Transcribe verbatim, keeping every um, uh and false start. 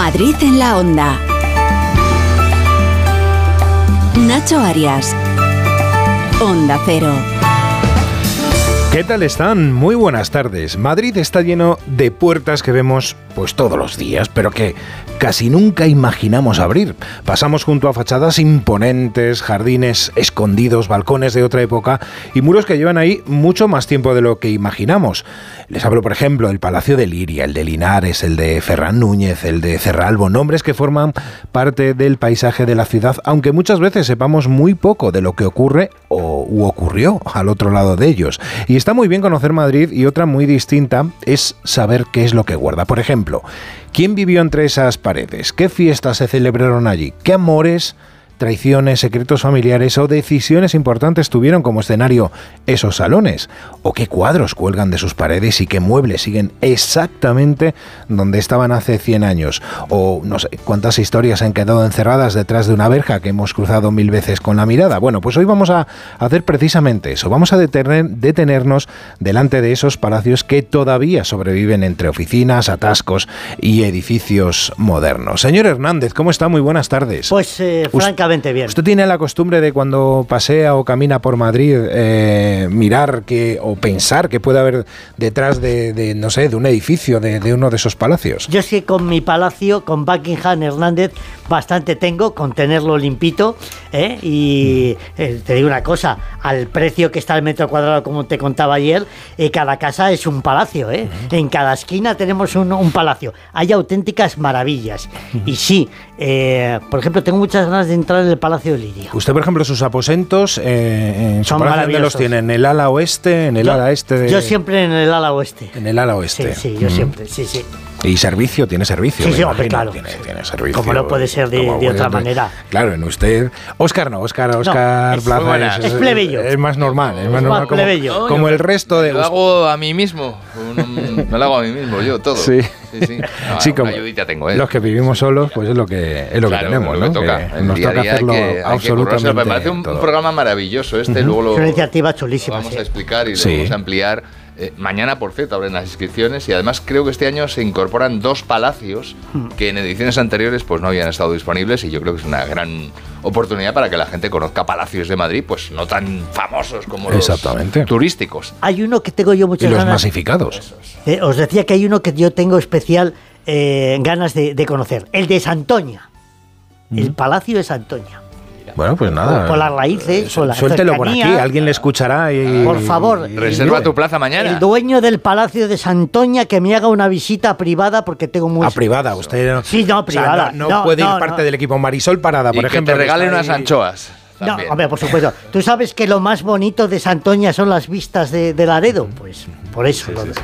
Madrid en la Onda. Nacho Arias. Onda Cero. ¿Qué tal están? Muy buenas tardes. Madrid está lleno de puertas que vemos pues todos los días, pero que casi nunca imaginamos abrir. Pasamos junto a fachadas imponentes, jardines escondidos, balcones de otra época y muros que llevan ahí mucho más tiempo de lo que imaginamos. Les hablo, por ejemplo, del Palacio de Liria, el de Linares, el de Ferran Núñez, el de Cerralbo, nombres que forman parte del paisaje de la ciudad, aunque muchas veces sepamos muy poco de lo que ocurre o u ocurrió al otro lado de ellos. Y está muy bien conocer Madrid, y otra muy distinta es saber qué es lo que guarda. Por ejemplo, ¿quién vivió entre esas paredes? ¿Qué fiestas se celebraron allí? ¿Qué amores, traiciones, secretos familiares o decisiones importantes tuvieron como escenario esos salones? ¿O qué cuadros cuelgan de sus paredes y qué muebles siguen exactamente donde estaban hace cien años? O no sé cuántas historias han quedado encerradas detrás de una verja que hemos cruzado mil veces con la mirada. Bueno, pues hoy vamos a hacer precisamente eso. Vamos a detener, detenernos delante de esos palacios que todavía sobreviven entre oficinas, atascos y edificios modernos. Señor Hernández, ¿cómo está? Muy buenas tardes. Pues eh, francamente bien. ¿Usted tiene la costumbre de cuando pasea o camina por Madrid eh, mirar que o pensar que puede haber detrás de, de no sé, de un edificio, de, de uno de esos palacios? Yo sí, con mi palacio, con Buckingham, Hernández, bastante tengo con tenerlo limpito, ¿eh? Y eh, te digo una cosa, al precio que está el metro cuadrado, como te contaba ayer, eh, cada casa es un palacio, ¿eh? Uh-huh. En cada esquina tenemos un, un palacio. Hay auténticas maravillas. Uh-huh. Y sí, eh, por ejemplo, tengo muchas ganas de entrar en el Palacio de Liria. Usted, por ejemplo, sus aposentos eh, en su Son palacio, ¿dónde los tiene? ¿En el ala oeste? ¿En el yo, ala este? De... Yo siempre en el ala oeste. En el ala oeste. Sí, sí, yo uh-huh. siempre, sí, sí. ¿Y servicio? ¿Tiene servicio? Sí, sí, hombre, claro. Tiene, tiene servicio. Como no puede ser de, de otra manera. Claro, en usted... Óscar no, Óscar, Óscar no, Plaza es, es, es plebeyo. Es, es más normal. Es más es normal más como, plebeyo. como el resto de... Me lo hago a mí mismo. Me lo hago a mí mismo, yo, todo. Sí. Sí, sí. No, sí, una como ayudita tengo, ¿eh? Los que vivimos solos, pues es lo que, es lo claro, que tenemos, ¿no? Lo toca. Que nos día toca día hacerlo hay que, absolutamente hay que Me parece un, un programa maravilloso este, uh-huh. luego lo, es una iniciativa chulísima, lo vamos sí. a explicar y sí. lo vamos a ampliar. Eh, mañana, por cierto, abren las inscripciones y además creo que este año se incorporan dos palacios que en ediciones anteriores pues no habían estado disponibles, y yo creo que es una gran oportunidad para que la gente conozca palacios de Madrid, pues no tan famosos como los turísticos. Hay uno que tengo yo muchas y los ganas. Masificados. Eh, os decía que hay uno que yo tengo especial eh, ganas de, de conocer, el de Santoña, mm. el Palacio de Santoña. Bueno, pues nada. Por, por las raíces, por la suéltelo cercanía. Por aquí, alguien le escuchará y... Por favor. Y, reserva tu plaza mañana. El dueño del Palacio de Santoña que me haga una visita privada porque tengo mucho... ¿A privada? Usted... Sí, no, privada. O sea, no, no, no puede no, ir parte no. del equipo Marisol Parada, por y ejemplo. que te regalen que unas anchoas. También. No, hombre, por supuesto. ¿Tú sabes que lo más bonito de Santoña son las vistas de, de Laredo? Pues por eso. Sí, sí, sí.